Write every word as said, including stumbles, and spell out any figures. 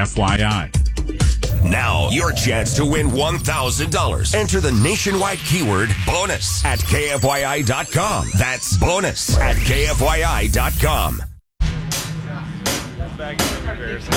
F Y I. Now, your chance to win one thousand dollars. Enter the nationwide keyword bonus at K F Y I dot com. That's bonus at K F Y I dot com.